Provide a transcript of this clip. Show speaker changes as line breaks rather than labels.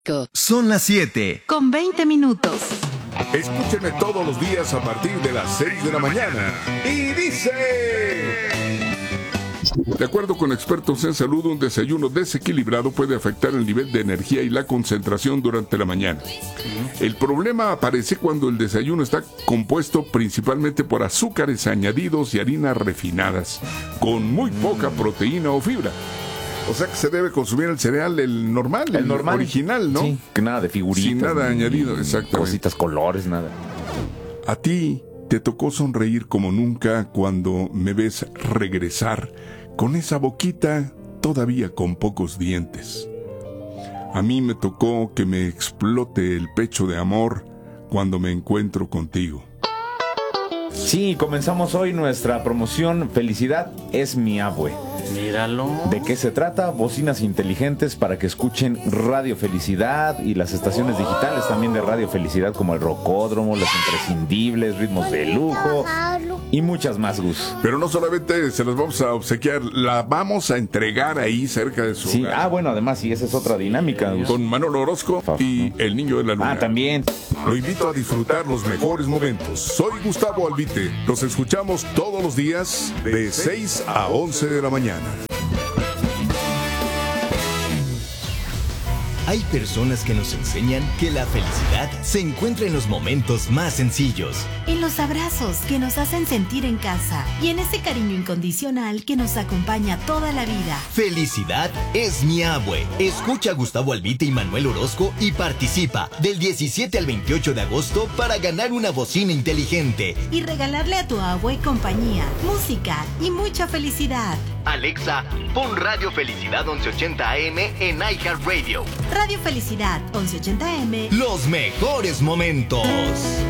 México.
Son las 7.
Con 20 minutos.
Escúchenme todos los días a partir de las 6 de la mañana. Y dice... De acuerdo con expertos en salud, un desayuno desequilibrado puede afectar el nivel de energía y la concentración durante la mañana. El problema aparece cuando el desayuno está compuesto principalmente por azúcares añadidos y harinas refinadas, con muy poca proteína o fibra. O sea que se debe consumir el cereal, el normal, el original, ¿no?
Sí, que nada de figuritas.
Sin nada añadido, exactamente.
Cositas, colores, nada.
A ti te tocó sonreír como nunca cuando me ves regresar con esa boquita todavía con pocos dientes. A mí me tocó que me explote el pecho de amor cuando me encuentro contigo.
Sí, comenzamos hoy nuestra promoción Felicidad es mi abue.
Míralo.
¿De qué se trata? Bocinas inteligentes para que escuchen Radio Felicidad y las estaciones digitales también de Radio Felicidad, como el Rocódromo, Los Imprescindibles, Ritmos de Lujo y muchas más, Gus.
Pero no solamente se las vamos a obsequiar, la vamos a entregar ahí cerca de su hogar.
Bueno, además, sí, esa es otra dinámica, Gus.
Con Manolo Orozco y el Niño de la Luna.
También.
Lo invito a disfrutar los mejores momentos. Soy Gustavo Albite. Los escuchamos todos los días de 6 a 11 de la mañana.
Hay personas que nos enseñan que la felicidad se encuentra en los momentos más sencillos.
En los abrazos que nos hacen sentir en casa y en ese cariño incondicional que nos acompaña toda la vida.
Felicidad es mi abue. Escucha a Gustavo Albite y Manuel Orozco y participa del 17 al 28 de agosto para ganar una bocina inteligente.
Y regalarle a tu abue compañía, música y mucha felicidad.
Alexa, pon Radio Felicidad 1180 AM en iHeartRadio.
Radio Felicidad 1180 AM.
Los mejores momentos.